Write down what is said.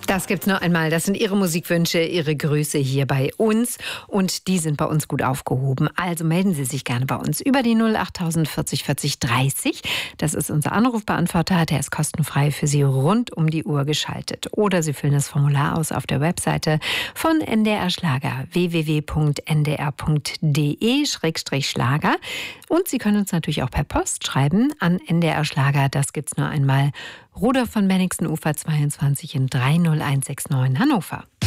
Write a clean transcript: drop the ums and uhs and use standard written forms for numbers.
Das gibt's noch einmal. Das sind Ihre Musikwünsche, Ihre Grüße hier bei uns. Und die sind bei uns gut aufgehoben. Also melden Sie sich gerne bei uns über die 08000 40 40 30. Das ist unser Anrufbeantworter. Der ist kostenfrei für Sie rund um die Uhr geschaltet. Oder Sie füllen das Formular aus auf der Webseite von NDR Schlager, www.ndr.de/Schlager. Und Sie können uns natürlich auch per Post schreiben an NDR Schlager. Das gibt's nur einmal. Rudolf von Bennigsen, Ufer 22 in 30169 Hannover.